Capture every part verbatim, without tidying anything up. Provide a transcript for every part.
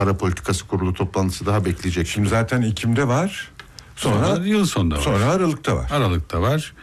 Para Politikası Kurulu toplantısı daha bekleyecek. Şimdi zaten Ekim'de var. Sonra, sonra yıl sonunda var. Sonra Aralık'ta var. Aralık'ta var.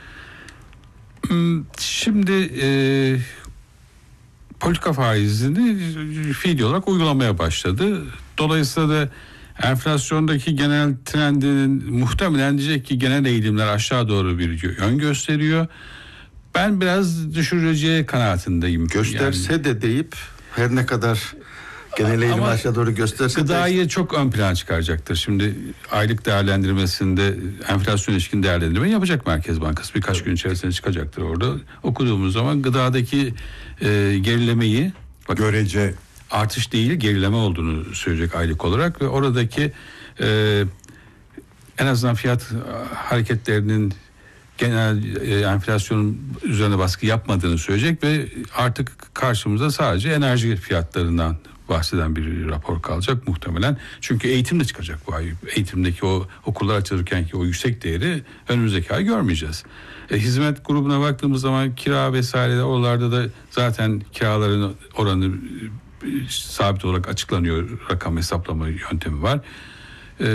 Şimdi e, politika faizini fiili olarak uygulamaya başladı. Dolayısıyla da enflasyondaki genel trendinin muhtemelen diyecek ki genel eğilimler aşağı doğru bir yön gösteriyor. Ben biraz düşüreceği kanaatindeyim. Gösterse yani, de deyip her ne kadar genel eğilim aşağı doğru gösterse gıdayı de... çok ön plana çıkaracaktır. Şimdi aylık değerlendirmesinde enflasyon ilişkin değerlendirme yapacak Merkez Bankası. Birkaç gün içerisinde çıkacaktır orada. Okuduğumuz zaman gıdadaki e, gerilemeyi... Bakın, görece artış değil gerileme olduğunu söyleyecek aylık olarak ve oradaki e, en azından fiyat hareketlerinin genel e, enflasyonun üzerine baskı yapmadığını söyleyecek ve artık karşımıza sadece enerji fiyatlarından bahseden bir rapor kalacak muhtemelen. Çünkü eğitim de çıkacak bu ay. Eğitimdeki o okullar açılırken ki o yüksek değeri önümüzdeki ay görmeyeceğiz. E, hizmet grubuna baktığımız zaman kira vesaire oralarda da zaten kiraların oranı e, sabit olarak açıklanıyor. Rakam hesaplama yöntemi var. E,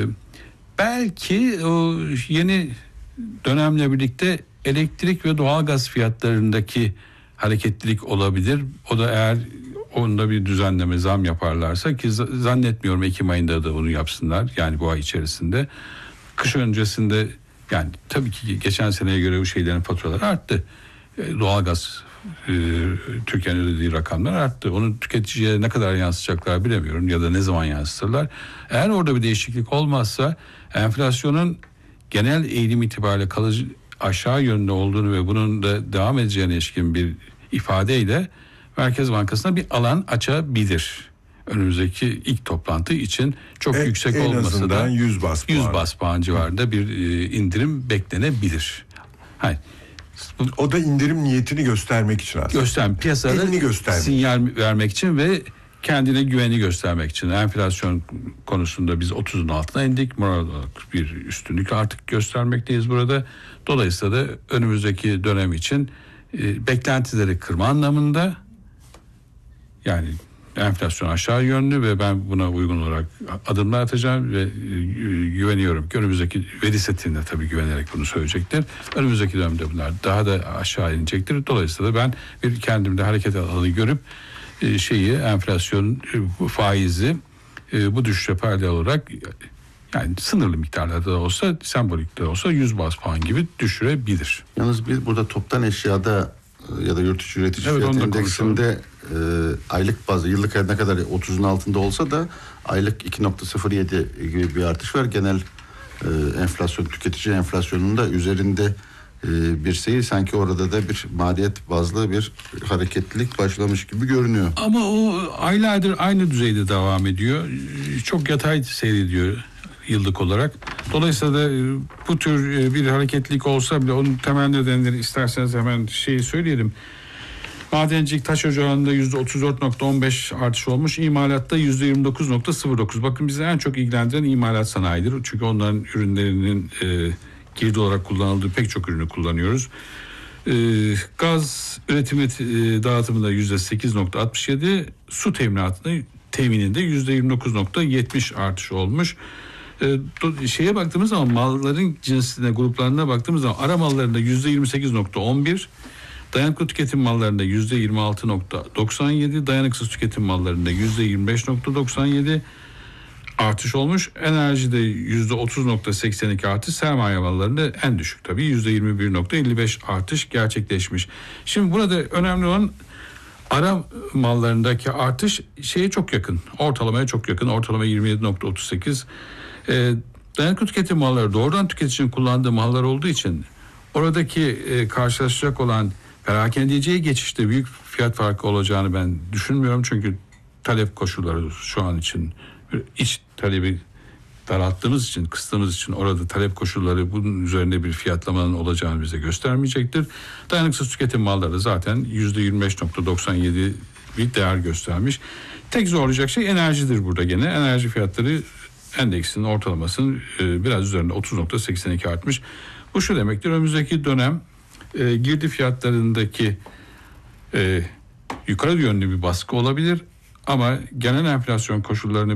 belki o yeni dönemle birlikte elektrik ve doğalgaz fiyatlarındaki hareketlilik olabilir. O da eğer onda bir düzenleme zam yaparlarsa ki zannetmiyorum Ekim ayında da bunu yapsınlar. Yani bu ay içerisinde. Kış öncesinde yani tabii ki geçen seneye göre bu şeylerin faturaları arttı. Doğalgaz e, Türkiye'nin ödediği rakamlar arttı. Onu tüketiciye ne kadar yansıtacaklar bilemiyorum ya da ne zaman yansıtırlar. Eğer orada bir değişiklik olmazsa enflasyonun genel eğilim itibariyle kalıcı aşağı yönlü olduğunu ve bunun da devam edeceğine ilişkin bir ifadeyle Merkez Bankası'na bir alan açabilir. Önümüzdeki ilk toplantı için çok en, yüksek en olmasa da yüz bas puan. yüz bas puan civarında bir e, indirim beklenebilir. Hayır. O da indirim niyetini göstermek için aslında. Göster, piyasada sinyal vermek için ve kendine güveni göstermek için. Enflasyon konusunda biz otuzun altına indik. Moral olarak bir üstünlük artık göstermekteyiz burada. Dolayısıyla da önümüzdeki dönem için e, beklentileri kırma anlamında, yani enflasyon aşağı yönlü ve ben buna uygun olarak adımlar atacağım ve güveniyorum ki önümüzdeki veri setinde tabii güvenerek bunu söyleyecektir. Önümüzdeki dönemde bunlar daha da aşağı inecektir. Dolayısıyla ben bir kendimde hareket alanı görüp şeyi enflasyon faizi bu düşüşe paralel olarak yani sınırlı miktarlarda da olsa sembolik de olsa yüz bas puan gibi düşürebilir. Yalnız biz burada toptan eşyada ya da yurt içi üretici evet, fiyat endeksinde e, aylık bazı yıllık her ne kadar otuzun altında olsa da aylık iki nokta sıfır yedi gibi bir artış var. Genel e, enflasyon tüketici enflasyonunda üzerinde e, bir seyir, sanki orada da bir maliyet bazlı bir hareketlilik başlamış gibi görünüyor. Ama o aylardır aynı düzeyde devam ediyor. Çok yatay seyrediyor yıllık olarak. Dolayısıyla da bu tür bir hareketlilik olsa bile onun temel nedenleri isterseniz hemen şeyi söyleyelim. Madencilik taş ocağında yüzde otuz dört nokta on beş artış olmuş. İmalatta yüzde yirmi dokuz nokta sıfır dokuz. Bakın bizi en çok ilgilendiren imalat sanayidir. Çünkü onların ürünlerinin e, girdi olarak kullanıldığı pek çok ürünü kullanıyoruz. E, gaz üretimi e, dağıtımında yüzde sekiz nokta altmış yedi. Su teminatında temininde yüzde yirmi dokuz nokta yetmiş artış olmuş. E, şeye baktığımız zaman malların cinsine, gruplarına baktığımız zaman ara mallarında yüzde yirmi sekiz nokta on bir, dayanıklı tüketim mallarında yüzde yirmi altı nokta doksan yedi, dayanıksız tüketim mallarında yüzde yirmi beş nokta doksan yedi artış olmuş. Enerjide yüzde otuz nokta seksen iki artış, sermaye mallarında en düşük tabii yüzde yirmi bir nokta elli beş artış gerçekleşmiş. Şimdi burada önemli olan ara mallarındaki artış şeye çok yakın, ortalamaya çok yakın, ortalama yirmi yedi nokta otuz sekiz. E, dayanıklı tüketim malları doğrudan tüketicinin kullandığı mallar olduğu için oradaki e, karşılaşacak olan perakendeciye geçişte büyük fiyat farkı olacağını ben düşünmüyorum. Çünkü talep koşulları şu an için iç talebi daralttığımız için, kıstığımız için orada talep koşulları bunun üzerinde bir fiyatlamanın olacağını bize göstermeyecektir. Dayanıksız tüketim malları zaten yüzde yirmi beş nokta doksan yedi bir değer göstermiş. Tek zorlayacak şey enerjidir burada gene. Enerji fiyatları endeksinin ortalamasının e, biraz üzerinde otuz nokta seksen iki artmış. Bu şu demektir: önümüzdeki dönem e, girdi fiyatlarındaki e, yukarı yönlü bir baskı olabilir. Ama genel enflasyon koşullarını